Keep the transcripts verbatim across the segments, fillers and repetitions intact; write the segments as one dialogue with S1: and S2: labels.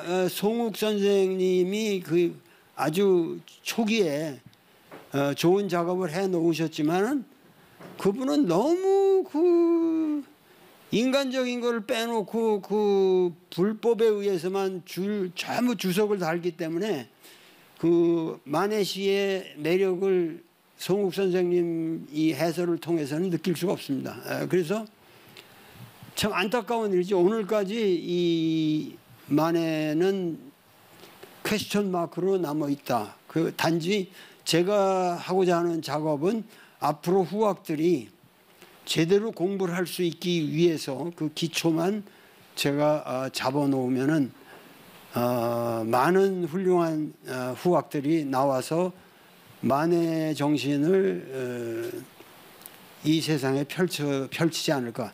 S1: 어, 송욱 선생님이 그 아주 초기에 어, 좋은 작업을 해 놓으셨지만은 그분은 너무 그 인간적인 걸 빼놓고 그 불법에 의해서만 줄 전부 주석을 달기 때문에 그 만해 씨의 매력을 송욱 선생님 이 해설을 통해서는 느낄 수가 없습니다. 그래서 참 안타까운 일이지. 오늘까지 이 만해는 퀘스천 마크로 남아 있다. 그 단지 제가 하고자 하는 작업은 앞으로 후학들이 제대로 공부를 할 수 있기 위해서 그 기초만 제가 잡아놓으면은 어, 많은 훌륭한 어, 후학들이 나와서 만해 정신을 어, 이 세상에 펼쳐, 펼치지 않을까.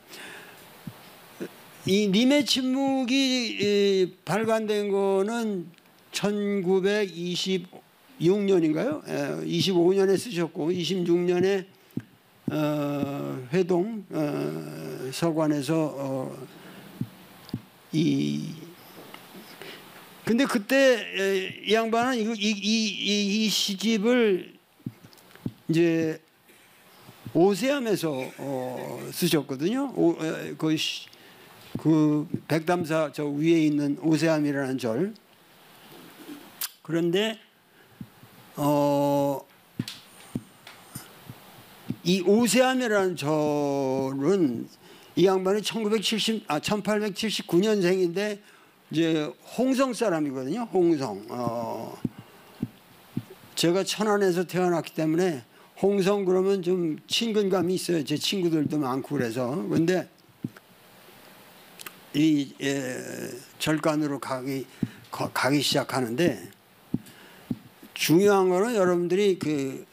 S1: 이 님의 침묵이 이, 발간된 거는 천구백이십육 년인가요? 에, 이십오 년에 쓰셨고 이십육 년에 어, 회동 어, 서관에서 어, 이 근데 그때 이 양반은 이, 이, 이, 이 시집을 이제 오세암에서 어, 쓰셨거든요. 오, 그, 그 백담사 저 위에 있는 오세암이라는 절. 그런데 어, 이 오세암이라는 절은 이 양반이 천구백칠십, 아, 천팔백칠십구 년생인데 이제 홍성 사람이거든요. 홍성. 어, 제가 천안에서 태어났기 때문에 홍성 그러면 좀 친근감이 있어요. 제 친구들도 많고 그래서. 그런데 이 예, 절간으로 가기 가, 가기 시작하는데 중요한 거는 여러분들이 그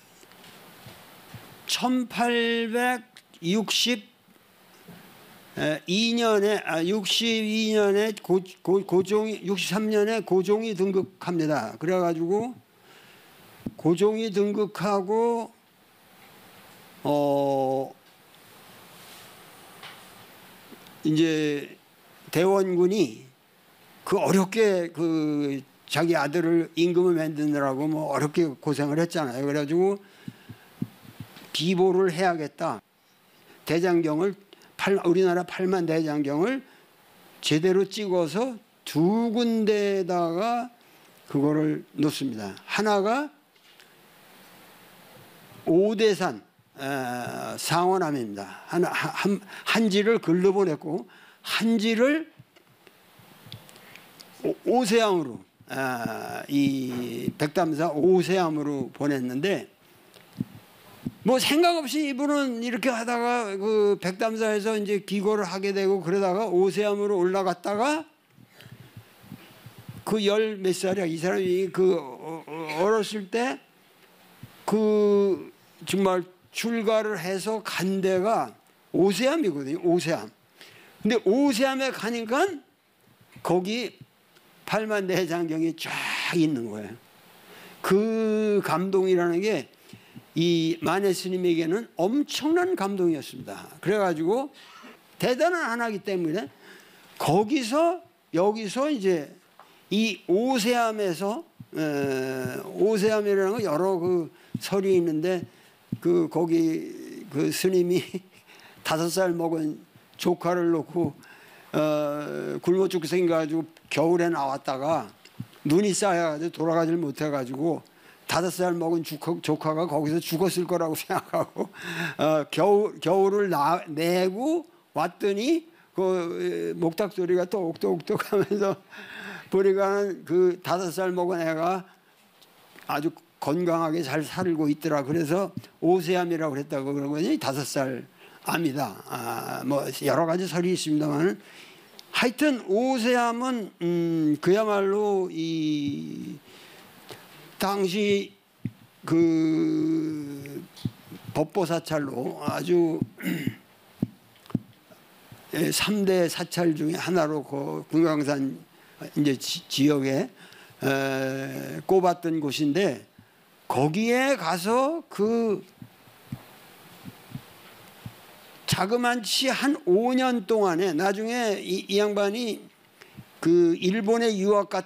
S1: 천팔백육십이 년에 아 육십이 년에 고, 고, 고종이 육십삼 년에 고종이 등극합니다. 그래가지고 고종이 등극하고 어 이제 대원군이 그 어렵게 그 자기 아들을 임금을 만드느라고 뭐 어렵게 고생을 했잖아요. 그래가지고 비보를 해야겠다. 대장경을 팔, 우리나라 팔만 대장경을 제대로 찍어서 두 군데에다가 그거를 놓습니다. 하나가 오대산 어, 상원암입니다. 하나 한, 한지를 글로 보냈고 한지를 오, 오세암으로 어, 이 백담사 오세암으로 보냈는데 뭐 생각 없이 이분은 이렇게 하다가 그 백담사에서 이제 기고를 하게 되고 그러다가 오세암으로 올라갔다가 그 열 몇 살이야 이 사람이 그 어렸을 때 그 정말 출가를 해서 간 데가 오세암이거든요. 오세암. 근데 오세암에 가니까 거기 팔만 대장경이 쫙 있는 거예요. 그 감동이라는 게 이 만해 스님에게는 엄청난 감동이었습니다. 그래가지고 대단한 하나이기 때문에 거기서 여기서 이제 이 오세암에서 에, 오세암이라는 거 여러 그 설이 있는데 그 거기 그 스님이 다섯 살 먹은 조카를 놓고 어, 굶어 죽게 생겨가지고 겨울에 나왔다가 눈이 쌓여가지고 돌아가질 못해가지고 다섯 살 먹은 조카, 조카가 거기서 죽었을 거라고 생각하고 어, 겨울, 겨울을 나, 내고 왔더니 그 목탁 소리가 똑똑똑 하면서 보니까 그 다섯 살 먹은 애가 아주 건강하게 잘 살고 있더라. 그래서 오세암이라고 그랬다고 그러더니 다섯 살 암이다. 아, 뭐 여러 가지 설이 있습니다만 하여튼 오세암은 음, 그야말로 이 당시 그 법보사찰로 아주 삼 대 사찰 중에 하나로 그 금강산 이제 지, 지역에 에, 꼽았던 곳인데 거기에 가서 그 자그만치 한 오 년 동안에 나중에 이, 이 양반이 그 일본에 유학 갔